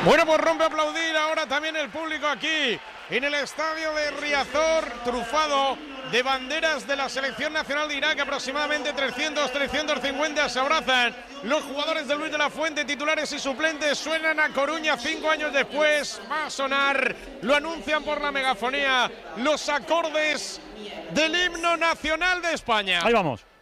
Bueno, pues rompe a aplaudir ahora también el público aquí en el estadio de Riazor, trufado de banderas de la selección nacional de Irak. Aproximadamente 300-350 se abrazan los jugadores de Luis de la Fuente, titulares y suplentes. Suenan a Coruña 5 años después. Va a sonar, lo anuncian por la megafonía, los acordes del himno nacional de España. Ahí vamos.